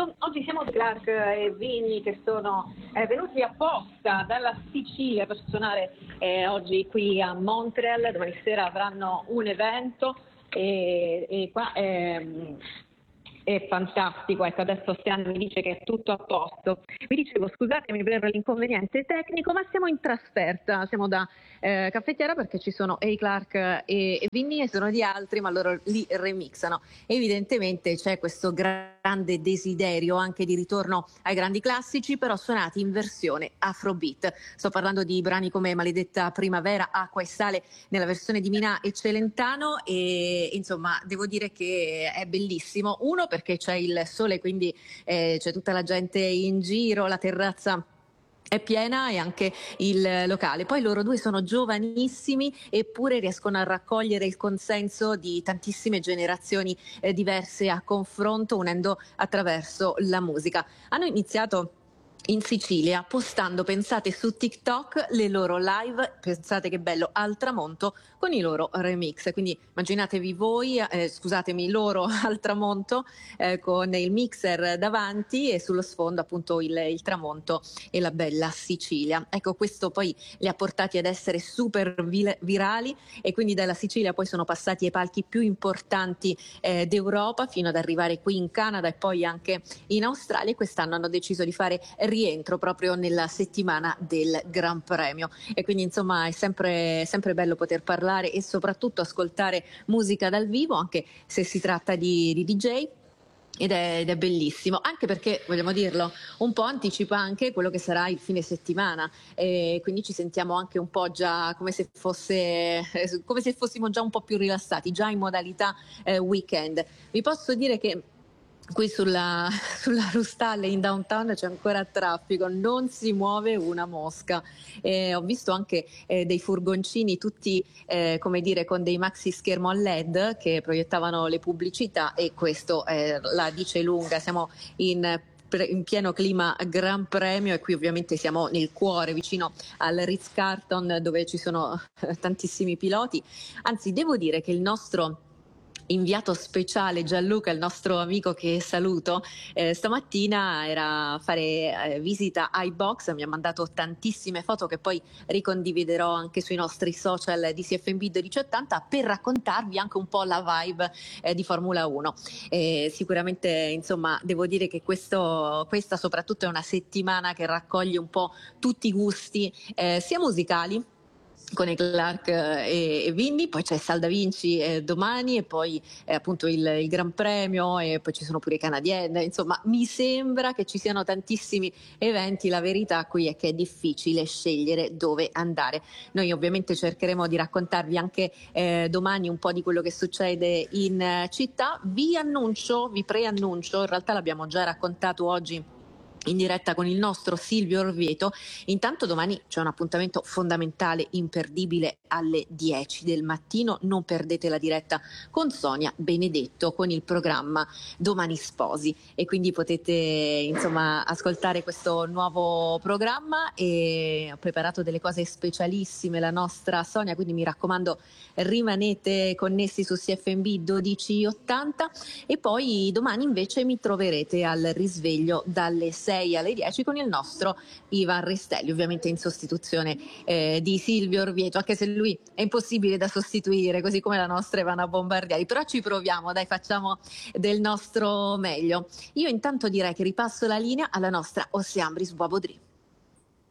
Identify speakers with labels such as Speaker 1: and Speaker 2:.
Speaker 1: Esatto, oggi siamo Clark e Vini che sono venuti apposta dalla Sicilia per suonare oggi qui a Montreal. Domani sera avranno un evento e qua è fantastico. Ecco, adesso Stian mi dice che è tutto a posto. Vi dicevo, scusatemi per l'inconveniente tecnico, ma siamo in trasferta, siamo da caffettiera perché ci sono Clark e Vinny e sono di altri, ma loro li remixano. Evidentemente c'è questo grande desiderio anche di ritorno ai grandi classici, però suonati in versione Afrobeat. Sto parlando di brani come Maledetta Primavera, Acqua e Sale nella versione di Minà e Celentano, e insomma devo dire che è bellissimo. Uno, perché c'è il sole, quindi c'è tutta la gente in giro, la terrazza è piena e anche il locale. Poi loro due sono giovanissimi, eppure riescono a raccogliere il consenso di tantissime generazioni diverse a confronto, unendo attraverso la musica. Hanno iniziato in Sicilia postando, pensate, su TikTok le loro live, pensate che bello, al tramonto con i loro remix. Quindi immaginatevi voi, scusatemi, loro al tramonto con il mixer davanti e sullo sfondo appunto il tramonto e la bella Sicilia. Ecco, questo poi li ha portati ad essere super virali, e quindi dalla Sicilia poi sono passati ai palchi più importanti d'Europa, fino ad arrivare qui in Canada e poi anche in Australia, e quest'anno hanno deciso di fare rientro proprio nella settimana del Gran Premio. E quindi insomma è sempre bello poter parlare e soprattutto ascoltare musica dal vivo, anche se si tratta di DJ. Ed è bellissimo, anche perché, vogliamo dirlo, un po' anticipa anche quello che sarà il fine settimana, e quindi ci sentiamo anche un po' già come se fossimo già un po' più rilassati, già in modalità weekend. Vi posso dire che qui sulla Rustalle in downtown c'è ancora traffico, non si muove una mosca. Ho visto anche dei furgoncini tutti come dire, con dei maxi schermo a LED che proiettavano le pubblicità, e questo la dice lunga. Siamo in pieno clima Gran Premio, e qui ovviamente siamo nel cuore, vicino al Ritz-Carlton, dove ci sono tantissimi piloti. Anzi, devo dire che il nostro inviato speciale Gianluca, il nostro amico che saluto, stamattina era a fare visita ai box, mi ha mandato tantissime foto che poi ricondividerò anche sui nostri social di CFMB 1280, per raccontarvi anche un po' la vibe di Formula 1. Sicuramente, insomma, devo dire che questa soprattutto è una settimana che raccoglie un po' tutti i gusti, sia musicali, con i Clark e Vinny, poi c'è Sal Da Vinci domani, e poi appunto il Gran Premio, e poi ci sono pure i canadienne. Insomma, mi sembra che ci siano tantissimi eventi. La verità qui è che è difficile scegliere dove andare. Noi ovviamente cercheremo di raccontarvi anche domani un po' di quello che succede in città. Vi preannuncio, in realtà l'abbiamo già raccontato oggi in diretta con il nostro Silvio Orvieto. Intanto domani c'è un appuntamento fondamentale, imperdibile, alle 10 del mattino. Non perdete la diretta con Sonia Benedetto con il programma Domani Sposi, e quindi potete insomma ascoltare questo nuovo programma. E ho preparato delle cose specialissime la nostra Sonia, quindi mi raccomando, rimanete connessi su CFMB 1280. E poi domani invece mi troverete al risveglio dalle 6 alle 10 con il nostro Ivan Restelli, ovviamente in sostituzione di Silvio Orvieto, anche se lui è impossibile da sostituire, così come la nostra Ivana Bombardieri, però ci proviamo, dai, facciamo del nostro meglio. Io intanto direi che ripasso la linea alla nostra Ossiambris Boabodri.